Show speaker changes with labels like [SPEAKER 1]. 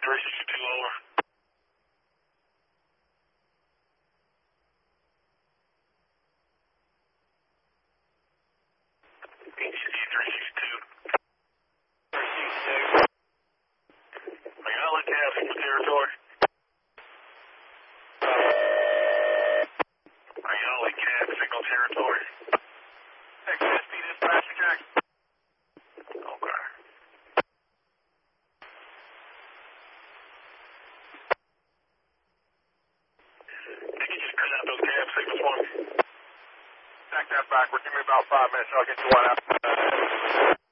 [SPEAKER 1] 362 over. ETC 362.
[SPEAKER 2] 362.
[SPEAKER 1] Ayala Cab, signal territory. Ayala Cab, signal territory.
[SPEAKER 2] XSP dispatcher check.
[SPEAKER 1] Okay. Can you just print out those cab signals for me?
[SPEAKER 2] Check that backward. Give me about 5 minutes. I'll get you one out.